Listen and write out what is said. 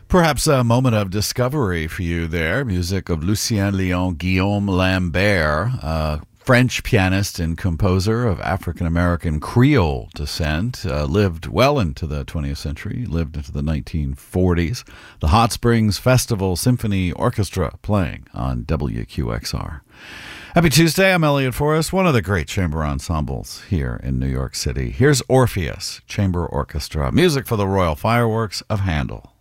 Perhaps a moment of discovery for you there. Music of Lucien Léon Guillaume Lambert, French pianist and composer of African-American Creole descent, lived well into the 20th century, lived into the 1940s. The Hot Springs Festival Symphony Orchestra playing on WQXR. Happy Tuesday, I'm Elliot Forrest, one of the great chamber ensembles here in New York City. Here's Orpheus Chamber Orchestra, music for the Royal Fireworks of Handel.